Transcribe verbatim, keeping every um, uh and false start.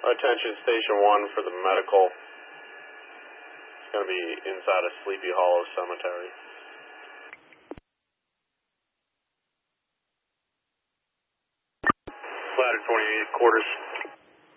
Attention Station one for the medical. It's going to be inside of Sleepy Hollow Cemetery. Ladder twenty-eight quarters.